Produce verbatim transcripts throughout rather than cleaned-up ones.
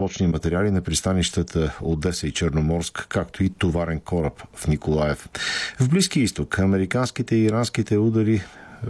молочни материали на пристанищата Одеса и Черноморск, както и товарен кораб в Николаев. В Близкия изток американските и иранските удари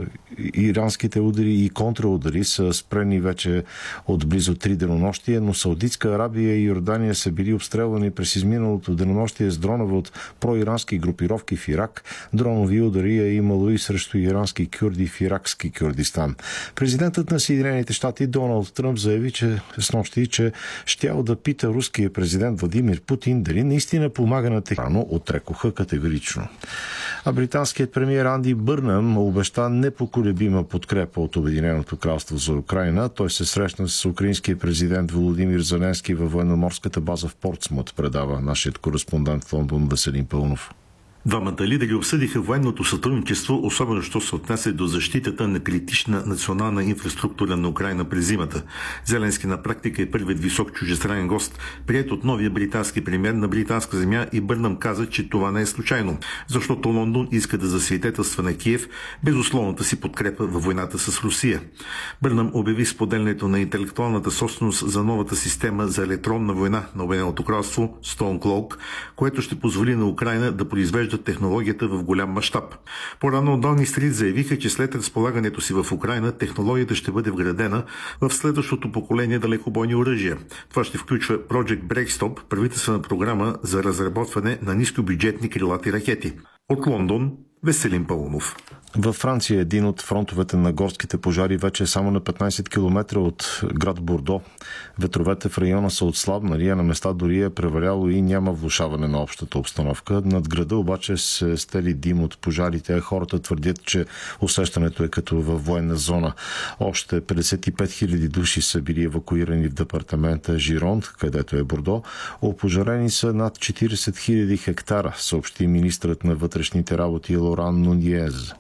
Иранските удари и контраудари са спрени вече от близо три денонощия, но Саудитска Арабия и Йордания са били обстрелвани през изминалото денонощие с дронове от проирански групировки в Ирак. Дронови удари е имало и срещу ирански кюрди в иракски Кюрдистан. Президентът на Съединените щати Доналд Тръмп заяви, че с нощи, че щял да пита руския президент Владимир Путин дали наистина помага на Техрано, отрекоха категорично. А британският премиер Анди Бърнъм обеща непоколебима подкрепа от Обединеното кралство за Украйна. Той се срещна с украинския президент Володимир Зеленски във военноморската база в Портсмут, предава нашият кореспондент в Лондон Веселин Пълнов. Двамата лидери обсъдиха военното сътрудничество, особено що се отнася до защитата на критична национална инфраструктура на Украйна през зимата. Зеленски на практика е първият висок чуждестранен гост, приет от новия британски премиер на британска земя, и Бърнъм каза, че това не е случайно, защото Лондон иска да засвидетелства на Киев безусловната си подкрепа във войната с Русия. Бърнъм обяви споделянето на интелектуалната собственост за новата система за електронна война на Обединеното кралство Stonecloak, което ще позволи на Украйна да произвежда технологията в голям мащаб. По-рано от Даунинг Стрит заявиха, че след разполагането си в Украйна, технологията ще бъде вградена в следващото поколение далекобойни оръжия. Това ще включва Project Breakstop, правителствена програма за разработване на нискобюджетни крилати ракети. От Лондон, Веселин Пълнов. Във Франция един от фронтовете на горските пожари вече е само на петнайсет километра от град Бордо. Ветровете в района са отслабнали, а на места дори е преваляло и няма влошаване на общата обстановка. Над града обаче се стели дим от пожарите, а хората твърдят, че усещането е като във военна зона. Още петдесет и пет хиляди души са били евакуирани в департамента Жиронт, където е Бордо. Опожарени са над четирийсет хиляди хектара, съобщи министърът на вътрешните работи Лоран Нуниез.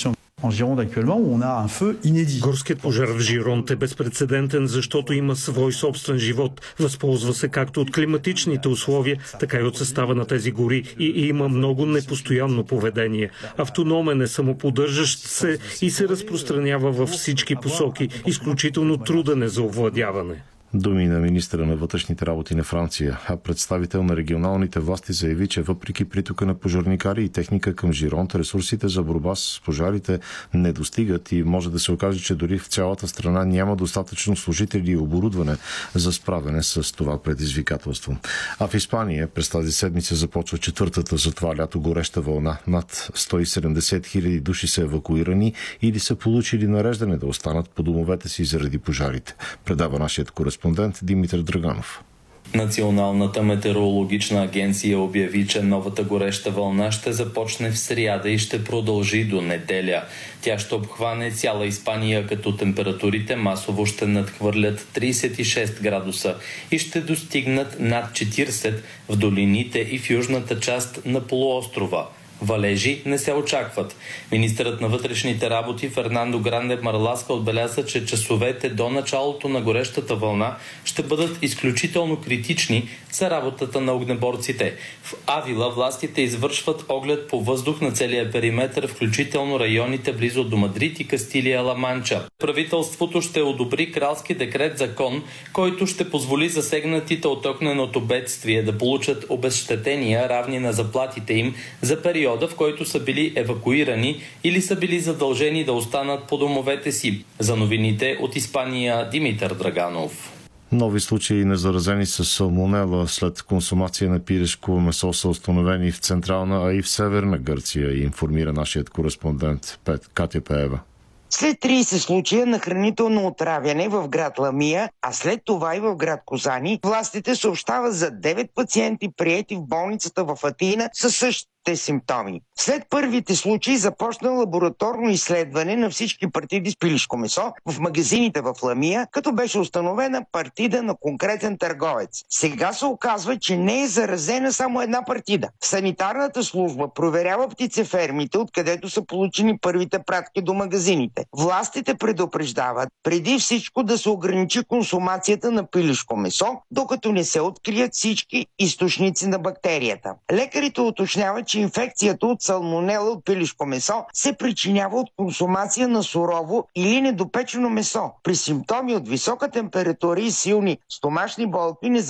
Горският пожар в Жиронт е безпрецедентен, защото има свой собствен живот. Възползва се както от климатичните условия, така и от състава на тези гори и има много непостоянно поведение. Автономен е, самоподдържащ се и се разпространява във всички посоки. Изключително труден е за овладяване. Думи на министъра на вътрешните работи на Франция, а представител на регионалните власти заяви, че въпреки притока на пожарникари и техника към Жиронт, ресурсите за борба с пожарите не достигат и може да се окаже, че дори в цялата страна няма достатъчно служители и оборудване за справяне с това предизвикателство. А в Испания през тази седмица започва четвъртата за това лято гореща вълна. Над сто и седемдесет хиляди души са евакуирани или са получили нареждане да останат по домовете си заради пожарите, предава нашият кореспондент Димитър Драганов. Националната метеорологична агенция обяви, че новата гореща вълна ще започне в сряда и ще продължи до неделя. Тя ще обхване цяла Испания, като температурите масово ще надхвърлят трийсет и шест градуса и ще достигнат над четирийсет в долините и в южната част на полуострова. Валежи не се очакват. Министърът на вътрешните работи Фернандо Гранде Марласка отбеляза, че часовете до началото на горещата вълна ще бъдат изключително критични за работата на огнеборците. В Авила властите извършват оглед по въздух на целия периметър, включително районите близо до Мадрид и Кастилия-Ла Манча. Правителството ще одобри кралски декрет закон, който ще позволи засегнатите от огненото бедствие да получат обезщетения, равни на заплатите им за период, в който са били евакуирани или са били задължени да останат по домовете си. За новините от Испания, Димитър Драганов. Нови случаи на заразени с салмонела след консумация на пирешко месо са установени в Централна, а и в Северна Гърция, информира нашият кореспондент Пет Катя Пеева. След трийсет случая на хранително отравяне в град Ламия, а след това и в град Козани, властите съобщават за девет пациенти, приети в болницата в Атина със същите симптоми. След първите случаи започна лабораторно изследване на всички партиди с пилешко месо в магазините в Ламия, като беше установена партида на конкретен търговец. Сега се оказва, че не е заразена само една партида. Санитарната служба проверява птицефермите, откъдето са получени първите пратки до магазините. Властите предупреждават преди всичко да се ограничи консумацията на пилешко месо, докато не се открият всички източници на бактерията. Лекарите уточняват, че инфекцията от салмонела от пилешко месо се причинява от консумация на сурово или недопечено месо. При симптоми от висока температура и силни стомашни болки не